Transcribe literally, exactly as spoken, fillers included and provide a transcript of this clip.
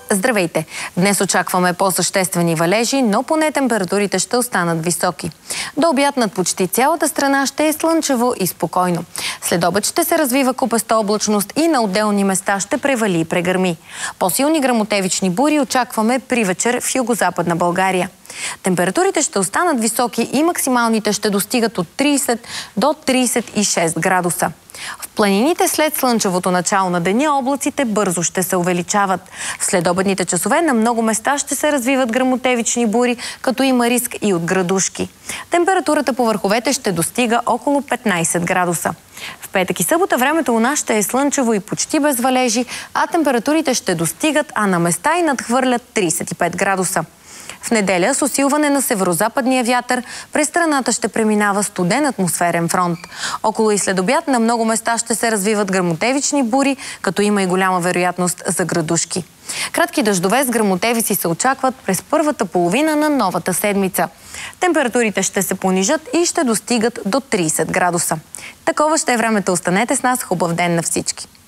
Здравейте! Днес очакваме по-съществени валежи, но поне температурите ще останат високи. До обяд над почти цялата страна ще е слънчево и спокойно. След обед ще се развива купеста облачност и на отделни места ще превали и прегърми. По-силни гръмотевични бури очакваме при вечер в югозападна България. Температурите ще останат високи и максималните ще достигат от трийсет до трийсет и шест градуса. В планините след слънчевото начало на деня облаците бързо ще се увеличават. В следобедните часове на много места ще се развиват гръмотевични бури, като има риск и от градушки. Температурата по върховете ще достига около петнайсет градуса. В петък и събота времето у нас ще е слънчево и почти без валежи, а температурите ще достигат, а на места и надхвърлят трийсет и пет градуса. В неделя с усилване на северозападния вятър през страната ще преминава студен атмосферен фронт. Около и след обяд на много места ще се развиват гръмотевични бури, като има и голяма вероятност за градушки. Кратки дъждове с гръмотевици се очакват през първата половина на новата седмица. Температурите ще се понижат и ще достигат до трийсет градуса. Такова ще е времето. Останете с нас. Хубав ден на всички!